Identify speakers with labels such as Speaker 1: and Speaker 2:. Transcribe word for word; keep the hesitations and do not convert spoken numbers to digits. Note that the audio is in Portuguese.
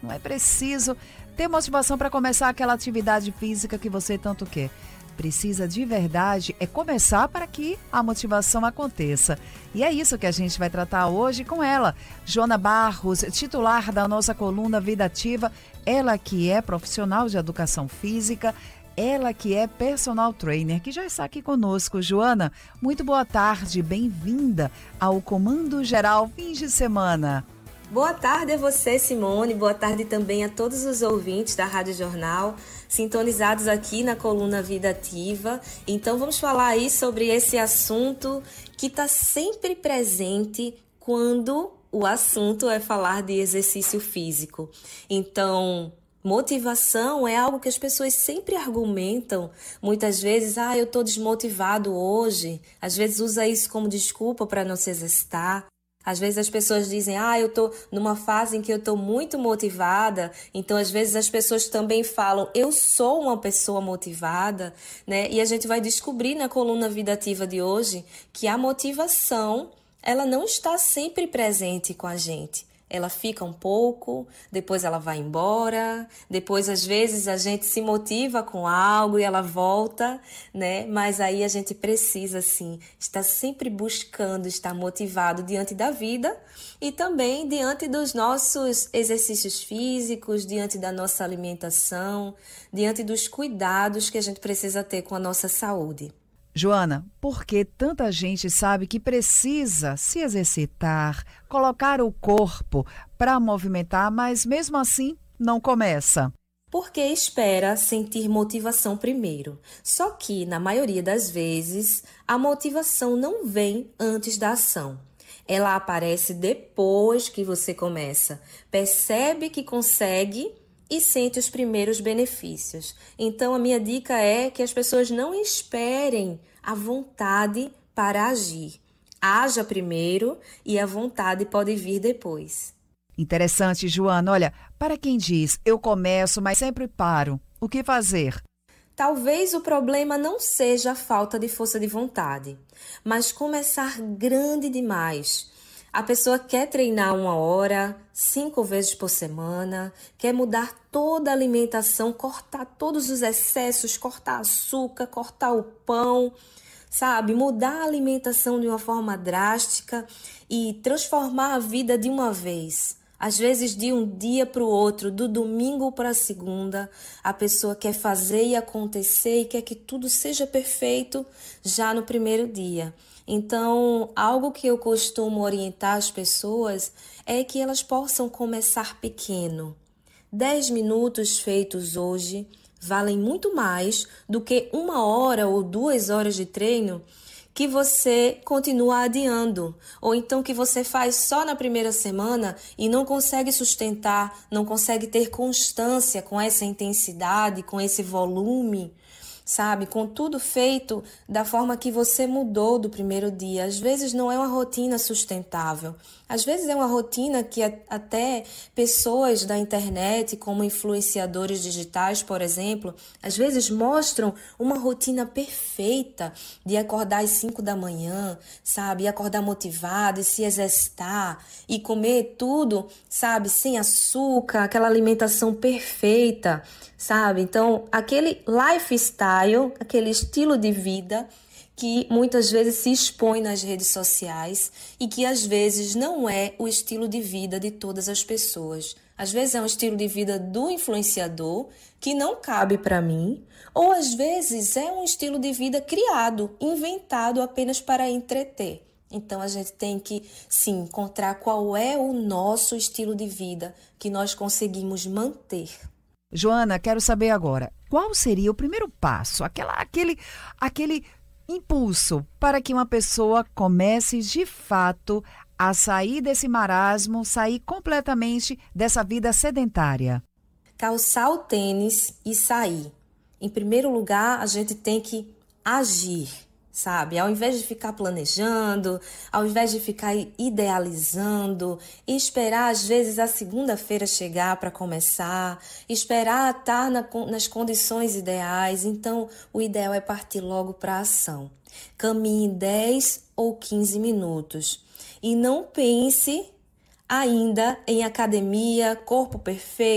Speaker 1: Não é preciso ter motivação para começar aquela atividade física que você tanto quer. Precisa de verdade é começar para que a motivação aconteça. E é isso que a gente vai tratar hoje com ela, Joana Barros, titular da nossa coluna Vida Ativa, ela que é profissional de educação física, ela que é personal trainer, que já está aqui conosco. Joana, muito boa tarde, bem-vinda ao Comando Geral Fins de Semana.
Speaker 2: Boa tarde a você, Simone, boa tarde também a todos os ouvintes da Rádio Jornal, sintonizados aqui na coluna Vida Ativa. Então vamos falar aí sobre esse assunto que está sempre presente quando o assunto é falar de exercício físico. Então, motivação é algo que as pessoas sempre argumentam, muitas vezes, ah, eu estou desmotivado hoje, às vezes usa isso como desculpa para não se exercitar. Às vezes as pessoas dizem, ah, eu estou numa fase em que eu estou muito motivada, então às vezes as pessoas também falam, eu sou uma pessoa motivada, né? E a gente vai descobrir na coluna Vida Ativa de hoje que a motivação, ela não está sempre presente com a gente. Ela fica um pouco, depois ela vai embora, depois às vezes a gente se motiva com algo e ela volta, né? Mas aí a gente precisa, sim, estar sempre buscando estar motivado diante da vida e também diante dos nossos exercícios físicos, diante da nossa alimentação, diante dos cuidados que a gente precisa ter com a nossa saúde.
Speaker 1: Joana, por que tanta gente sabe que precisa se exercitar, colocar o corpo para movimentar, mas mesmo assim não começa?
Speaker 2: Porque espera sentir motivação primeiro. Só que, na maioria das vezes, a motivação não vem antes da ação. Ela aparece depois que você começa. Percebe que consegue e sente os primeiros benefícios. Então, a minha dica é que as pessoas não esperem a vontade para agir. Haja primeiro e a vontade pode vir depois.
Speaker 1: Interessante, Joana. Olha, para quem diz, eu começo, mas sempre paro, o que fazer?
Speaker 2: Talvez o problema não seja a falta de força de vontade, mas começar grande demais. A pessoa quer treinar uma hora, cinco vezes por semana, quer mudar toda a alimentação, cortar todos os excessos, cortar açúcar, cortar o pão, sabe? Mudar a alimentação de uma forma drástica e transformar a vida de uma vez. Às vezes, de um dia para o outro, do domingo para a segunda, a pessoa quer fazer e acontecer e quer que tudo seja perfeito já no primeiro dia. Então, algo que eu costumo orientar as pessoas é que elas possam começar pequeno. Dez minutos feitos hoje valem muito mais do que uma hora ou duas horas de treino que você continua adiando, ou então que você faz só na primeira semana e não consegue sustentar, não consegue ter constância com essa intensidade, com esse volume, sabe? Com tudo feito da forma que você mudou do primeiro dia. Às vezes não é uma rotina sustentável. Às vezes é uma rotina que até pessoas da internet, como influenciadores digitais, por exemplo, às vezes mostram uma rotina perfeita de acordar às cinco da manhã, sabe? E acordar motivado e se exercitar e comer tudo, sabe? Sem açúcar, aquela alimentação perfeita, sabe? Então, aquele lifestyle, aquele estilo de vida que muitas vezes se expõe nas redes sociais e que às vezes não é o estilo de vida de todas as pessoas. Às vezes é um estilo de vida do influenciador que não cabe para mim, ou às vezes é um estilo de vida criado, inventado apenas para entreter. Então a gente tem que sim encontrar qual é o nosso estilo de vida que nós conseguimos manter.
Speaker 1: Joana, quero saber agora, qual seria o primeiro passo, aquela, aquele, aquele impulso para que uma pessoa comece de fato a sair desse marasmo, sair completamente dessa vida sedentária?
Speaker 2: Calçar o tênis e sair. Em primeiro lugar, a gente tem que agir, sabe? Ao invés de ficar planejando, ao invés de ficar idealizando, e esperar às vezes a segunda-feira chegar para começar, esperar estar na, nas condições ideais. Então, o ideal é partir logo para a ação. Caminhe dez ou quinze minutos e não pense ainda em academia, corpo perfeito,